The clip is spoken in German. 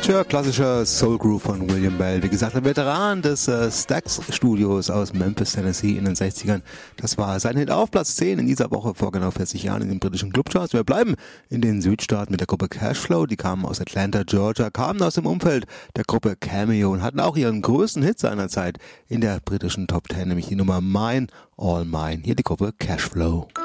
Typischer klassischer Soul Groove von William Bell. Wie gesagt, ein Veteran des Stax Studios aus Memphis, Tennessee in den 60ern. Das war sein Hit auf Platz 10 in dieser Woche vor genau 40 Jahren in den britischen Clubcharts. Wir bleiben in den Südstaaten mit der Gruppe Cashflow. Die kamen aus Atlanta, Georgia, kamen aus dem Umfeld der Gruppe Cameo und hatten auch ihren größten Hit seiner Zeit in der britischen Top 10, nämlich die Nummer Mine, All Mine. Hier die Gruppe Cashflow.